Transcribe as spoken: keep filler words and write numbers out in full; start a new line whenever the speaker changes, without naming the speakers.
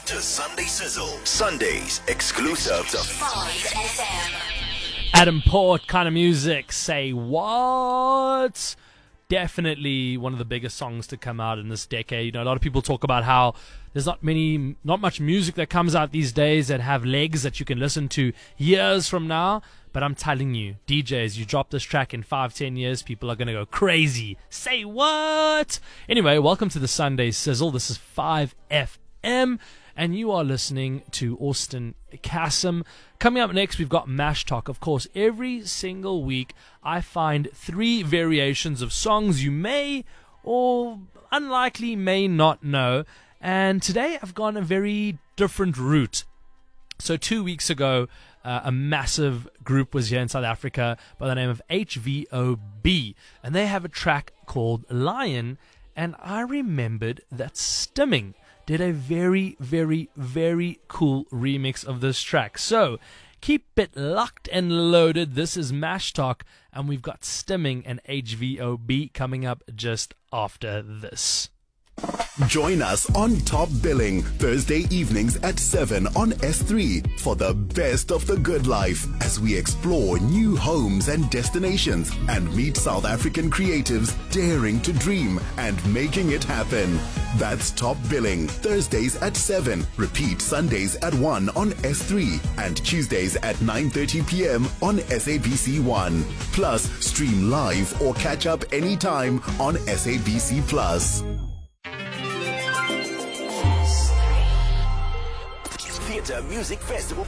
to Sunday Sizzle. Sundays exclusive to
five F M.
Adam Port kind of music. Say what? Definitely one of the biggest songs to come out in this decade. You know, a lot of people talk about how there's not many, not much music that comes out these days that have legs that you can listen to years from now. But I'm telling you, D Js, you drop this track in five, ten years, people are going to go crazy. Say what? Anyway, welcome to the Sunday Sizzle. This is five F M, and you are listening to Austin Cassim. Coming up next, we've got Mash Talk. Of course, every single week, I find three variations of songs you may or unlikely may not know. And today, I've gone a very different route. So two weeks ago, uh, a massive group was here in South Africa by the name of H V O B. And they have a track called Lion. And I remembered that Stimming did a very, very, very cool remix of this track. So keep it locked and loaded. This is Mash Talk. And we've got Stimming and H V O B coming up just after this.
Join us on Top Billing Thursday evenings at seven on S three for the best of the good life as we explore new homes and destinations and meet South African creatives daring to dream and making it happen. That's Top Billing Thursdays at seven. Repeat Sundays at one on S three and Tuesdays at nine thirty p.m. on S A B C one. Plus, stream live or catch up anytime on S A B C Plus. Theatre Music Festival